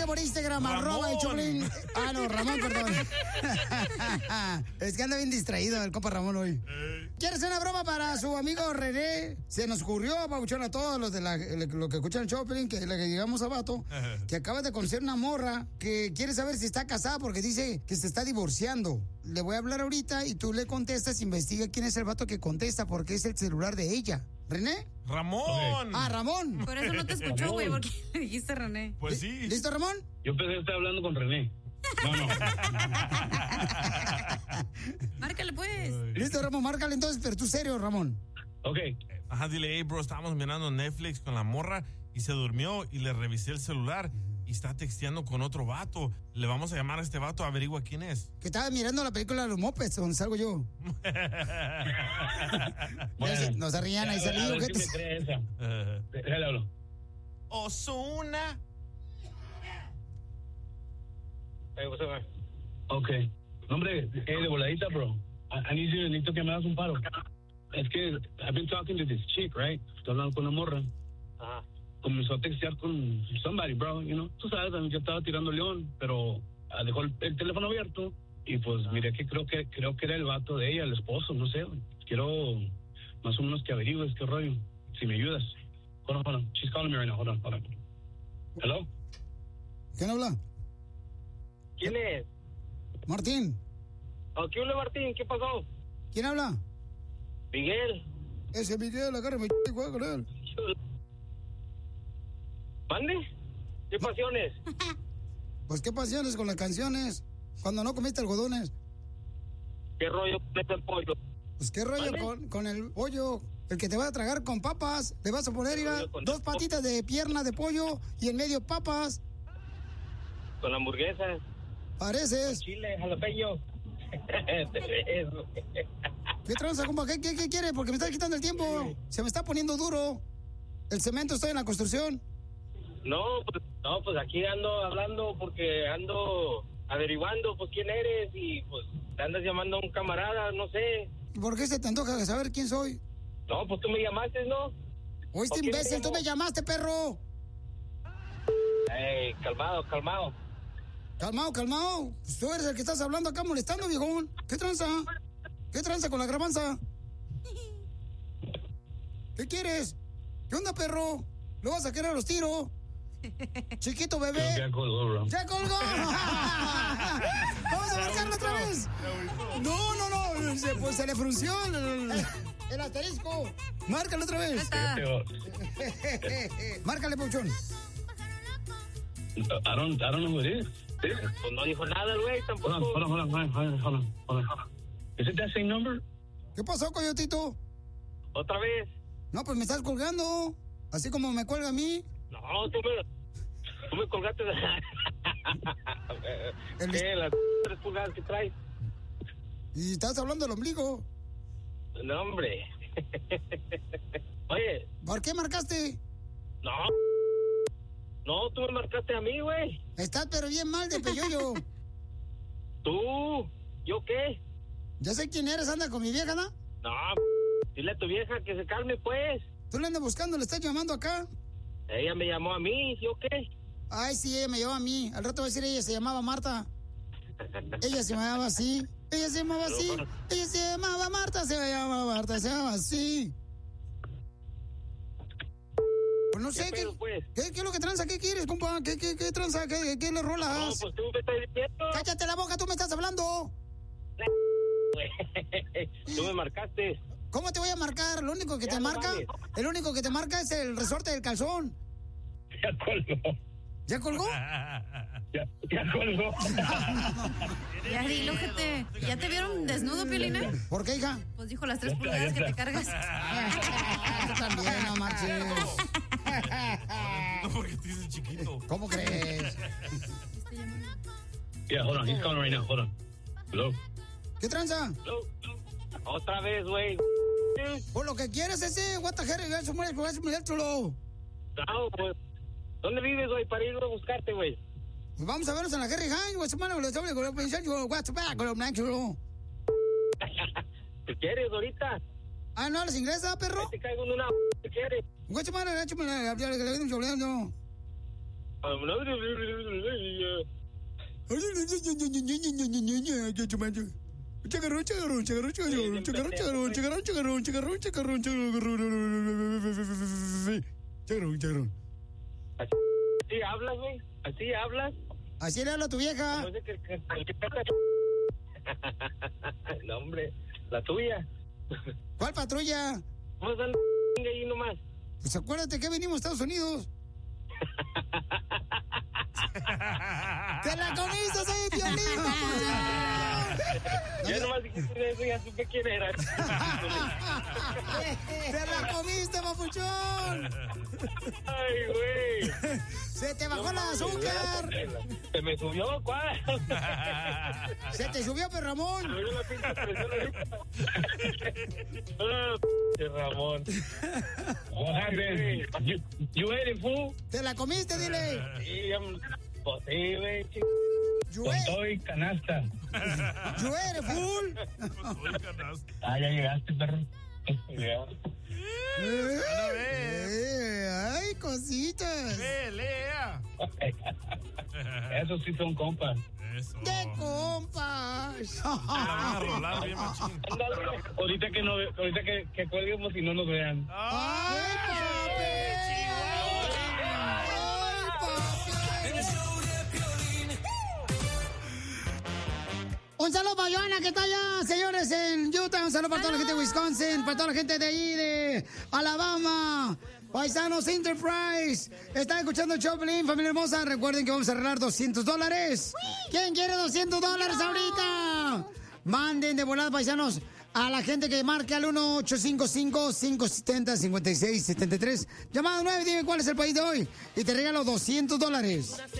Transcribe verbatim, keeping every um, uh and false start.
por Instagram, Ramón. arroba el Choplin. Ah, no, Ramón, perdón. Es que anda bien distraído el compa Ramón hoy. ¿Quieres una broma para su amigo René? Se nos ocurrió, pabuchón, a todos los de la, lo que escuchan el Choplin, que le llegamos a vato, que acaba de conocer una morra que quiere saber si está casada porque dice que se está divorciando. Le voy a hablar ahorita y tú le contestas, investiga quién es el vato que contesta porque es el celular de ella. ¿René? Ramón. Ah, Ramón. Por eso no te escuchó, güey, porque le dijiste René. Pues sí. ¿Listo, Ramón? Yo pensé que estaba hablando con René. No, no. Márcale, pues. Listo, Ramón, márcale entonces, pero tú serio, Ramón. Ok. Ajá, dile, hey, bro, estábamos mirando Netflix con la morra y se durmió y le revisé el celular y está texteando con otro vato. Le vamos a llamar a este vato, averigua quién es. Que estaba mirando la película de los mopeds, donde salgo yo. Bueno, no se rían, ahí a salí, ver si ojetes. me cree esa. Déjale hablo. Ozuna. Hey, what's up, man? Ok. No, hombre, eh, de voladita, bro. I, I need you, necesito que me hagas un paro. Es que I've been talking to this chick, right? Estoy hablando con una morra. Ajá. Comenzó a textear con somebody, bro, you know. Tú sabes, yo estaba tirando león, pero ah, dejó el, el teléfono abierto y pues miré que creo que creo que era el vato de ella, el esposo, no sé. Quiero más o menos que averigües qué rollo, si me ayudas. Hold on, hold on. She's calling me right now. Hold on, hold on. Hello? ¿Quién habla? ¿Quién es? Martín. Oh, ¿qué hola, Martín? ¿Qué pasó? ¿Quién habla? Miguel. Ese Miguel, agárrame y juega con él. ¿Mande? ¿Qué pasiones? Pues qué pasiones con las canciones. Cuando no comiste algodones. ¿Qué rollo con el pollo? Pues qué rollo con, con el pollo. El que te va a tragar con papas. Le vas a poner ir a dos patitas de pierna de pollo y en medio papas. Con hamburguesas. Pareces. Chile, jalapeño. Eso. ¿Qué tranza, compa? ¿Qué, qué, ¿Qué quiere? Porque me está quitando el tiempo. Se me está poniendo duro. El cemento, estoy en la construcción. No, pues, no, pues aquí ando hablando porque ando averiguando, pues, quién eres y, pues, te andas llamando a un camarada, no sé. ¿Por qué se te antoja saber quién soy? No, pues tú me llamaste, ¿no? Oíste, imbécil, tú me llamaste, perro. Ey, calmado, calmado. Calmado, calmado. Pues tú eres el que estás hablando acá molestando, viejón. ¿Qué tranza? ¿Qué tranza con la grabanza? ¿Qué quieres? ¿Qué onda, perro? ¿Lo vas a querer a los tiros? Chiquito bebé. Ya colgó, bro. ¡Ya colgó! ¡Vamos a marcarlo otra vez! No, no, no. Se, pues, se le frunció el, el, el asterisco. Márcalo otra vez. Márcale, Pauchón. I don't, I don't know who it is. Pues no dijo nada, güey, tampoco. Hold on, hold on, hold on, hold on, hold on, hold on. Is it that same number? ¿Qué pasó, coyotito? ¿Otra vez? No, pues me estás colgando. Así como me cuelga a mí. No, tú me, tú me colgaste. El... ¿Qué? Las tres pulgadas que traes. Y estás hablando del ombligo. No, hombre. Oye. ¿Por qué marcaste? No. No, tú me marcaste a mí, güey. Estás pero bien mal de peyoyo. ¿Tú? ¿Yo qué? Ya sé quién eres, anda con mi vieja, ¿no? No, dile a tu vieja que se calme, pues. Tú le andas buscando, le estás llamando acá. Ella me llamó a mí, ¿yo qué? Ay, sí, ella me llamó a mí. Al rato va a decir ella se llamaba Marta. Ella se llamaba así. Ella se llamaba así. Ella se llamaba Marta, se llamaba Marta, se llamaba así. Pues no sé, ¿qué, pedo, pues? ¿qué, ¿qué es lo que tranza? ¿Qué quieres, compa? ¿Qué, qué, qué tranza? ¿Qué, qué le rolas? No, pues tú me estás diciendo. Cállate la boca, tú me estás hablando. Tú me marcaste. ¿Cómo te voy a marcar? Lo único que ya te no marca, vale. El único que te marca es el resorte del calzón. Ya colgó. ¿Ya colgó? ya, ya colgó. Ya dilo, gente. ¿Ya te vieron desnudo, Piolina? ¿Por qué, hija? Pues dijo las tres ya pulgadas está, que te cargas. Tú también, no marches. No, porque te dices chiquito. ¿Cómo crees? Yeah, hold on. He's calling right now. Hold on. Hello. ¿Qué tranza? Hello. Otra vez, güey. Por lo que quieres ese, what the hell, ya se muere, ya se muere el chulo. No, pues, ¿dónde vives, güey, para ir a buscarte, güey? Pues vamos a vernos en la Harry High, güey, semana, güey, estamos con el pensar, yo, what's back, con el blanco, chulo. ¿Qué quieres ahorita? Ah, ¿no hablas inglés, ah, perro? Ahí te caigo en una, ¿qué quieres? Güey, semana, le he hecho, le he hecho, le he hecho, Chacarrón, chacarrón, chacarrón, chacarrón, chacarrón, chacarrón, chacarrón, chacarrón, chacarrón, chacarrón, chacarrón, chacarrón. ¿Así hablas, güey? ¿Así hablas? Así le habla a tu vieja. No sé qué- qué- qué pasa. No, hombre, la tuya. ¿Cuál patrulla? ¿Cómo están ahí nomás? Pues acuérdate que venimos a Estados Unidos. ¡Te la comiste, soy Piolín, Ya nomás dijiste eso, ya supe quién era. ¡Te la comiste, papuchón! Ay, güey. ¡Se te bajó el azúcar! Se me subió, ¿cuál? ¡Se te subió, pero Ramón! Me dio la pinche presión ahorita. Ah, p- Ramón. What happened? You, you ate it, fool? ¡Te la comiste, dile! Sí, ya me- pues sí, güey. ch- ¡You Con eres, todo y canasta. you eres full! Ah, ya llegaste, perro. Ya. Eh, Una vez. eh, ¡Ay, cositas! Pelea. Esos sí son compas. Eso. ¡Qué compas! La van a rolar bien machín. Ándale. Ahorita que no, ahorita que, que cuelguemos y no nos vean. ¡Ay, papi! ¡Ay, papi! Un saludo para Joana, que está allá, señores, en Utah. Un saludo para toda la gente de Wisconsin, para toda la gente de ahí, de Alabama. Paisanos Enterprise. Están escuchando el Choplin, familia hermosa. Recuerden que vamos a arreglar doscientos dólares. ¿Quién quiere doscientos dólares ahorita? Manden de volada, paisanos, a la gente que marque al uno ocho cinco cinco, cinco siete cero, cinco seis siete tres. Llamada nueve, dime cuál es el país de hoy. Y te regalo doscientos dólares.